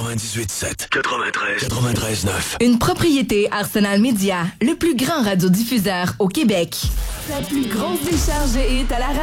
98.7, 93.9. Une propriété Arsenal Media, le plus grand radiodiffuseur au Québec. La plus grosse décharge de hits à la radio.